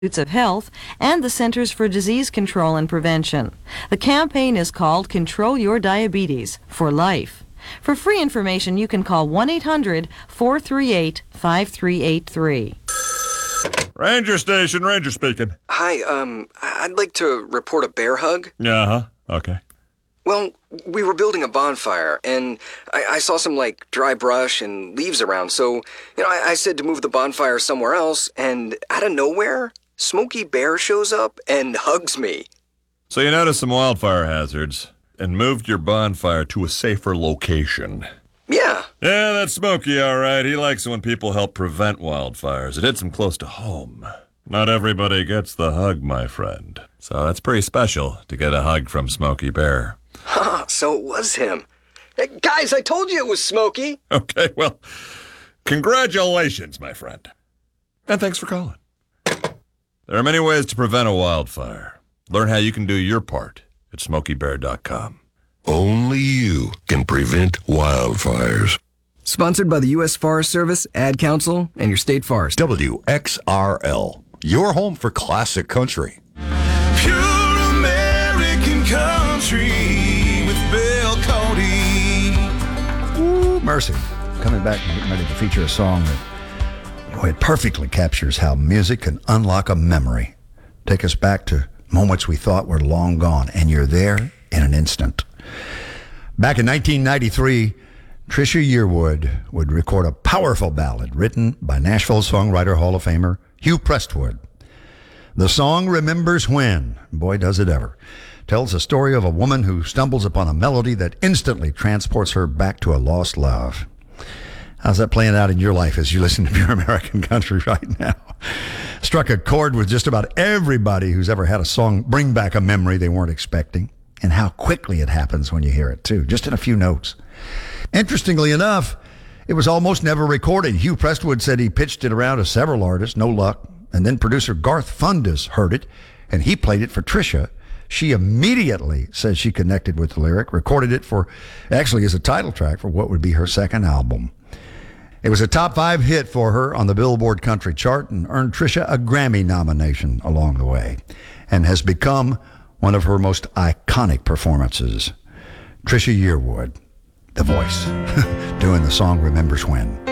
of Health and the Centers for Disease Control and Prevention. The campaign is called Control Your Diabetes for Life. For free information, you can call 1-800-438-5383. Ranger Station, Ranger speaking. Hi, I'd like to report a bear hug. Uh-huh, okay. Well, we were building a bonfire, and I saw some, dry brush and leaves around, so, I said to move the bonfire somewhere else, and out of nowhere, Smokey Bear shows up and hugs me. So you noticed some wildfire hazards and moved your bonfire to a safer location. Yeah. Yeah, that's Smokey, all right. He likes it when people help prevent wildfires. It hits him close to home. Not everybody gets the hug, my friend. So that's pretty special to get a hug from Smokey Bear. So it was him. Hey, guys, I told you it was Smokey. Okay, well, congratulations, my friend. And thanks for calling. There are many ways to prevent a wildfire. Learn how you can do your part at SmokeyBear.com. Only you can prevent wildfires. Sponsored by the U.S. Forest Service, Ad Council, and your state forest. WXRL, your home for classic country. Pure American country with Bill Cody. Ooh, mercy. Coming back and getting ready to feature a song that it perfectly captures how music can unlock a memory. Take us back to moments we thought were long gone, and you're there in an instant. Back in 1993, Trisha Yearwood would record a powerful ballad written by Nashville songwriter Hall of Famer Hugh Prestwood. The song Remembers When, boy does it ever, tells the story of a woman who stumbles upon a melody that instantly transports her back to a lost love. How's that playing out in your life as you listen to Pure American Country right now? Struck a chord with just about everybody who's ever had a song bring back a memory they weren't expecting, and how quickly it happens when you hear it, too, just in a few notes. Interestingly enough, it was almost never recorded. Hugh Prestwood said he pitched it around to several artists, no luck, and then producer Garth Fundus heard it, and he played it for Trisha. She immediately says she connected with the lyric, recorded it actually as a title track for what would be her second album. It was a top 5 hit for her on the Billboard Country chart and earned Trisha a Grammy nomination along the way, and has become one of her most iconic performances. Trisha Yearwood, the voice, doing the song Remembers When.